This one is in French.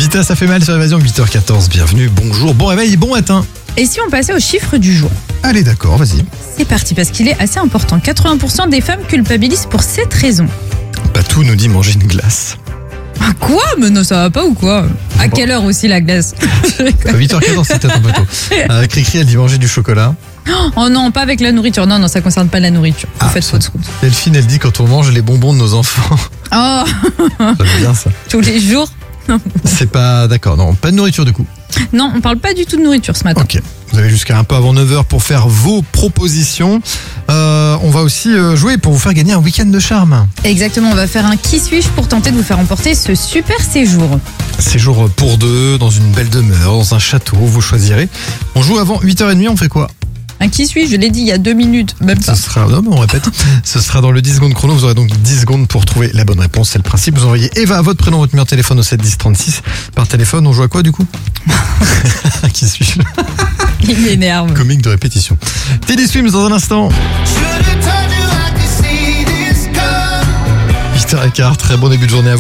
Vita, ça fait mal sur Évasion, 8h14, bienvenue, bonjour, bon réveil, bon matin. Et si on passait au chiffre du jour? Allez, d'accord, vas-y. C'est parti, parce qu'il est assez important. 80% des femmes culpabilisent pour cette raison. Patou nous dit manger une glace. Ah quoi? Mais non, ça va pas ou quoi? À Bon. quelle heure aussi la glace? 8h14, c'est peut-être un peu tôt. Cricri, elle dit manger du chocolat. Oh non, pas avec la nourriture. Non, ça concerne pas la nourriture. Vous faites fausse route. Delphine, elle dit quand on mange les bonbons de nos enfants. Oh, J'aime bien ça. tous les jours? C'est pas d'accord, non, pas de nourriture du coup. Non, on parle pas du tout de nourriture ce matin. Ok, vous avez jusqu'à un peu avant 9h pour faire vos propositions. On va aussi jouer pour vous faire gagner un week-end de charme. Exactement, on va faire un qui suis-je pour tenter de vous faire emporter ce super séjour. Séjour pour deux, dans une belle demeure, dans un château, vous choisirez. On joue avant 8h30, on fait quoi? Un qui suis-je, je l'ai dit il y a 2 minutes, même pas. Ce sera, non mais on répète, ce sera dans le 10 secondes chrono, vous aurez donc 10 secondes pour trouver la bonne réponse, c'est le principe. Vous envoyez Eva, votre prénom, votre numéro de téléphone au 7 10 36. Par téléphone, on joue à quoi du coup? Qui suis-je? Il m'énerve. Comique de répétition. Teddy Swims dans un instant. 8h15, très bon début de journée à vous.